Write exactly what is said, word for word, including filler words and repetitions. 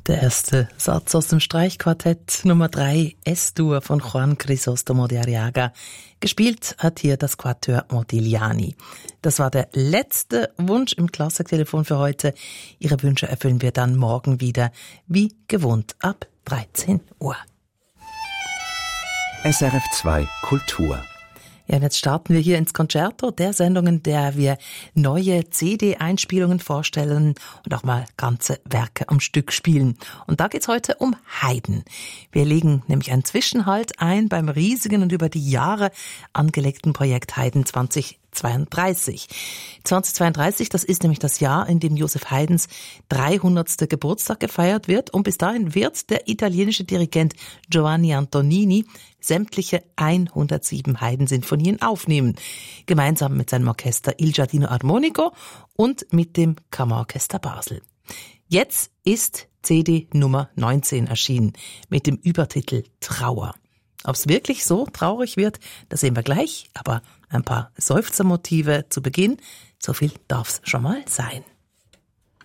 Der erste Satz aus dem Streichquartett Nummer drei, Es-Dur von Juan Crisóstomo de Arriaga. Gespielt hat hier das Quatuor Modigliani. Das war der letzte Wunsch im Klassiktelefon für heute. Ihre Wünsche erfüllen wir dann morgen wieder, wie gewohnt, ab dreizehn Uhr. S R F zwei Kultur. Ja, und jetzt starten wir hier ins Concerto, der Sendung, in der wir neue C D-Einspielungen vorstellen und auch mal ganze Werke am Stück spielen. Und da geht's heute um Haydn. Wir legen nämlich einen Zwischenhalt ein beim riesigen und über die Jahre angelegten Projekt Haydn zwanzig zweiunddreißig. zwanzig zweiunddreißig, das ist nämlich das Jahr, in dem Joseph Haydns dreihundertsten Geburtstag gefeiert wird, und bis dahin wird der italienische Dirigent Giovanni Antonini sämtliche hundertsieben Haydn-Sinfonien aufnehmen, gemeinsam mit seinem Orchester Il Giardino Armonico und mit dem Kammerorchester Basel. Jetzt ist C D Nummer neunzehn erschienen mit dem Übertitel Trauer. Ob es wirklich so traurig wird, das sehen wir gleich, aber ein paar Seufzermotive zu Beginn, so viel darf's schon mal sein.